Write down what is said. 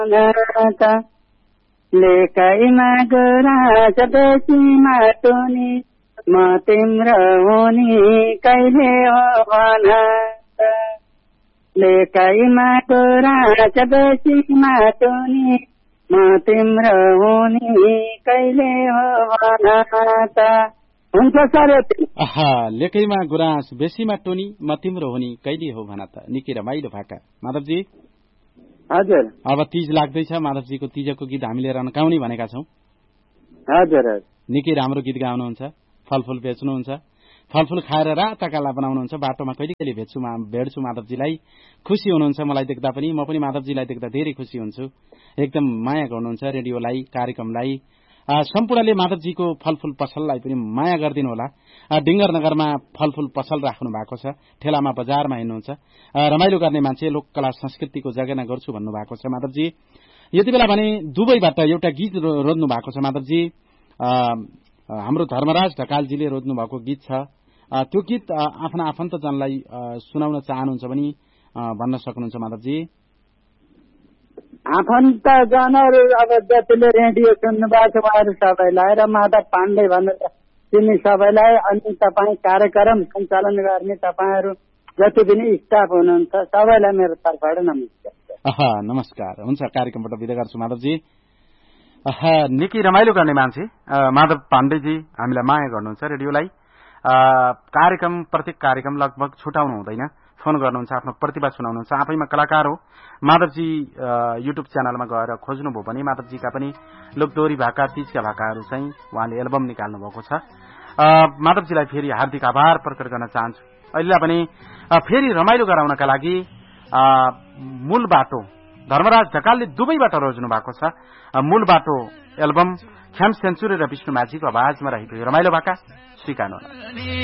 लेकैमा गुराँस बेसी माटुनी म तिम्रो हुनी कहिले हो भन लेकैमा गुराँस बेसी माटुनी म तिम्रो हुनी कहिले हो भन हुन्छ सर। लेकैमा गुराँस बेसीमा टोनी म तिम्रो हुनी कहिले हो भन त। निकै रमाइलो भाका माधवजी। हजुर। अब तीज लाग्दैछ, माधवजीको तीजको गीत हामीले रन्काउने भनेका छौँ। हजुर। निकै राम्रो गीत गाउनुहुन्छ, फलफुल बेच्नुहुन्छ, फलफुल खाएर राता काला बनाउनुहुन्छ। बाटोमा कहिले कहिले भेट्छु माधवजीलाई, खुसी हुनुहुन्छ मलाई देख्दा पनि। म पनि माधवजीलाई देख्दा धेरै खुसी हुन्छु। एकदम माया गर्नुहुन्छ रेडियोलाई, कार्यक्रमलाई। सम्पूर्णले माधवजीको फलफुल पसललाई पनि माया गरिदिनु होला। डिंगरनगरमा फलफुल पसल राख्नु भएको छ, ठेलामा बजारमा हिँड्नुहुन्छ, रमाइलो गर्ने मान्छे, लोक कला संस्कृतिको जगेर्ना गर्छु भन्नुभएको छ माधवजी। यति बेला भने दुबईबाट एउटा गीत रोज्नु भएको छ माधवजी। हाम्रो धर्मराज ढकालजीले रोज्नु भएको गीत छ। त्यो गीत आफ्ना आफन्तजनलाई सुनाउन चाहनुहुन्छ भने भन्न सक्नुहुन्छ माधवजी। आफन्तजनहरू अब जतिले रेडियो सुन्नु भएको छ उहाँहरू सबैलाई र माधव पाण्डे भनेर तिमी सबैलाई, अनि तपाईँ कार्यक्रम सञ्चालन गर्ने तपाईँहरू जति पनि स्टाफ हुनुहुन्छ सबैलाई मेरो तर्फबाट नमस्कार। नमस्कार। हुन्छ, कार्यक्रमबाट बिदा गर्छु माधवजी। निकै रमाइलो गर्ने मान्छे माधव पाण्डेजी, हामीलाई माया गर्नुहुन्छ, रेडियोलाई। प्रत्येक कार्यक्रम लगभग छुटाउनु हुँदैन, फोन गर्नुहुन्छ, आफ्नो प्रतिभा सुनाउनुहुन्छ। आफैमा कलाकार हो माधवजी। युट्युब च्यानलमा गएर खोज्नुभयो भने माधवजीका पनि लोकदोरी भाका, तीजका भाकाहरू चाहिँ उहाँले एल्बम निकाल्नु भएको छ। माधवजीलाई फेरि हार्दिक आभार प्रकट गर्न चाहन्छु। अहिले पनि फेरि रमाइलो गराउनका लागि मूल बाटो धर्मराज ढकालले दुबईबाट रोज्नु भएको छ। मूल बाटो एल्बम ख्याम सेन्चुरी र विष्णु माझीको आवाजमा रहेको रमाइलो भाका स्वीकार्नु।